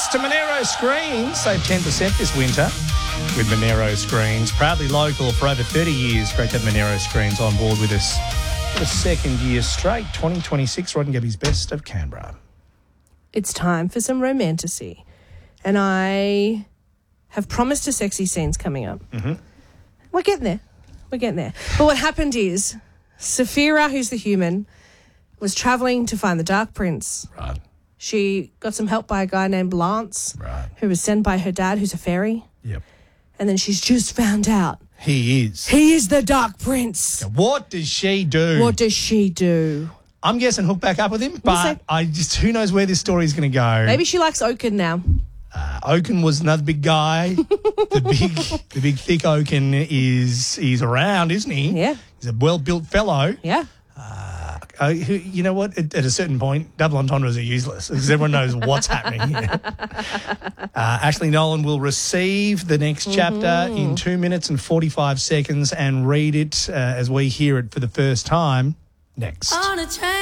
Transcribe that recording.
thanks to Monero Screens. Save 10% this winter with Monero Screens. Proudly local for over 30 years. Great to have Monero Screens on board with us for the second year straight. 2026, Rod and Gabby's Best of Canberra. It's time for some romantasy. And I have promised a sexy scenes coming up. Mm-hmm. We're getting there. But what happened is Saphira, who's the human, was travelling to find the Dark Prince. Right. She got some help by a guy named Lance, Right. who was sent by her dad, who's a fairy. Yep. And then she's just found out He is. he is the Dark Prince. What does she do? What does she do? I'm guessing hook back up with him, but who knows where this story is going to go. Maybe she likes Oaken now. Oaken was another big guy. the big thick Oaken he's around, isn't he? Yeah. He's a well-built fellow. Yeah. You know what? At a certain point, double entendres are useless because everyone knows what's happening. Ashley Nolan will receive the next chapter in 2 minutes and 45 seconds and read it as we hear it for the first time next. On a train.